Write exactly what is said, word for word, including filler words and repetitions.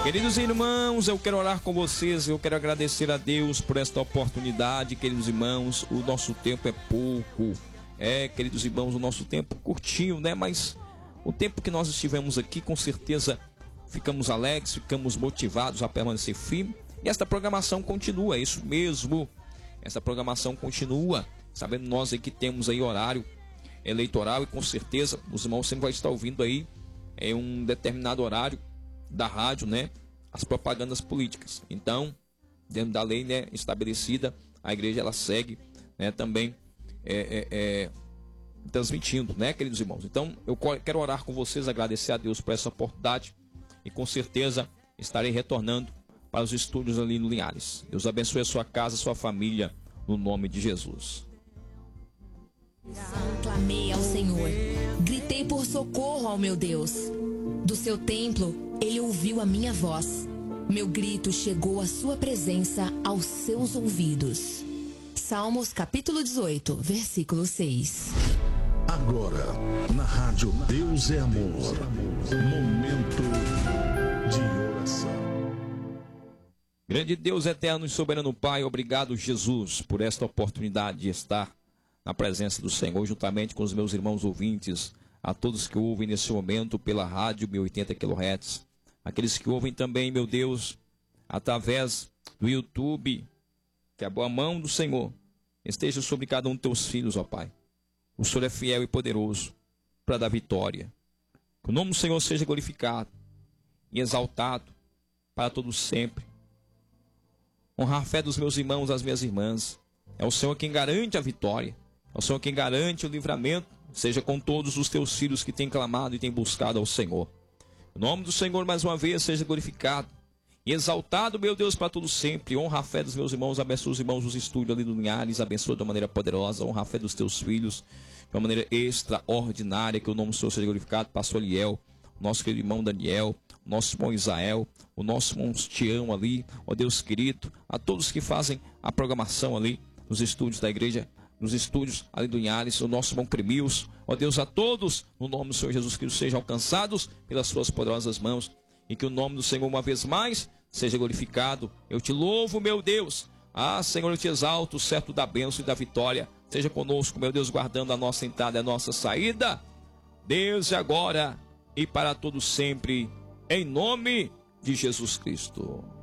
Queridos irmãos, eu quero orar com vocês, eu quero agradecer a Deus por esta oportunidade, queridos irmãos. O nosso tempo é pouco, é, queridos irmãos, o nosso tempo curtinho, né? Mas o tempo que nós estivemos aqui, com certeza ficamos alegres, ficamos motivados a permanecer firme. E esta programação continua, é isso mesmo. Essa programação continua, sabendo nós aí que temos aí horário eleitoral e com certeza os irmãos sempre vão estar ouvindo aí em um determinado horário da rádio, né, as propagandas políticas. Então, dentro da lei, né, estabelecida, a igreja ela segue, né, também é, é, é, transmitindo, né, queridos irmãos. Então, eu quero orar com vocês, agradecer a Deus por essa oportunidade e com certeza estarei retornando para os estúdios ali no Linhares. Deus abençoe a sua casa, a sua família, no nome de Jesus. Clamei ao Senhor, gritei por socorro ao meu Deus. Do seu templo, ele ouviu a minha voz. Meu grito chegou à sua presença, aos seus ouvidos. Salmos capítulo dezoito, versículo seis. Agora, na rádio Deus é Amor, momento de oração. Grande Deus eterno e soberano Pai, obrigado, Jesus, por esta oportunidade de estar na presença do Senhor, juntamente com os meus irmãos ouvintes, a todos que ouvem nesse momento pela rádio mil e oitenta quilohertz, aqueles que ouvem também, meu Deus, através do YouTube, que a boa mão do Senhor esteja sobre cada um dos teus filhos, ó Pai. O Senhor é fiel e poderoso para dar vitória. Que o nome do Senhor seja glorificado e exaltado para todos sempre. Honrar a fé dos meus irmãos, das minhas irmãs. É o Senhor quem garante a vitória. É o Senhor quem garante o livramento. Seja com todos os teus filhos que têm clamado e têm buscado ao Senhor. O nome do Senhor mais uma vez seja glorificado e exaltado, meu Deus, para todos sempre. Honra a fé dos meus irmãos, abençoa os irmãos dos estúdios ali do Linhares, abençoa de uma maneira poderosa. Honra a fé dos teus filhos de uma maneira extraordinária. Que o nome do Senhor seja glorificado. Pastor Eliel, nosso querido irmão Daniel, nosso irmão Isael, o nosso irmão Tião ali, ó Deus querido, a todos que fazem a programação ali nos estúdios da igreja, nos estúdios ali do Linhares, o nosso irmão Cremils, ó Deus, a todos, no nome do Senhor Jesus Cristo, sejam alcançados pelas suas poderosas mãos, e que o nome do Senhor uma vez mais seja glorificado. Eu te louvo, meu Deus. Ah, Senhor, eu te exalto, certo da bênção e da vitória. Seja conosco, meu Deus, guardando a nossa entrada e a nossa saída, desde agora e para todo sempre, em nome de Jesus Cristo.